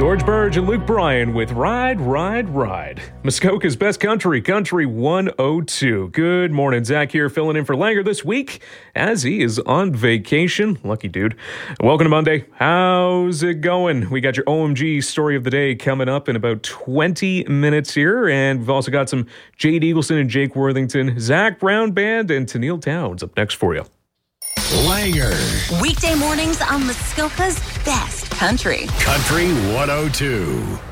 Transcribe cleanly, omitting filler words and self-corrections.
George Burge and Luke Bryan with Ride, Ride, Ride. Muskoka's best country, Country 102. Good morning, Zach here, filling in for Langer this week as he is on vacation. Lucky dude. Welcome to Monday. How's it going? We got your OMG story of the day coming up in about 20 minutes here, and we've also got some Jade Eagleson and Jake Worthington, Zach Brown Band, and Tennille Towns up next for you. Langer. Weekday mornings on Muskoka's best country. Country 102.